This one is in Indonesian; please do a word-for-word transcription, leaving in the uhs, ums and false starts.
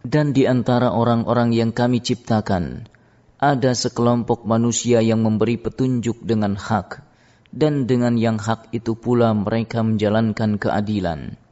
Dan di antara orang-orang yang kami ciptakan, ada sekelompok manusia yang memberi petunjuk dengan hak, dan dengan yang hak itu pula mereka menjalankan keadilan.